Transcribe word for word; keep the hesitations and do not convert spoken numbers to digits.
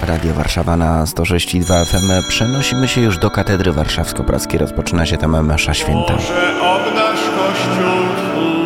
Radio Warszawa na sto sześć i dwa F M. Przenosimy się już do Katedry Warszawsko-Praskiej. Rozpoczyna się tam msza święta. Boże, obdarz Kościół Twój.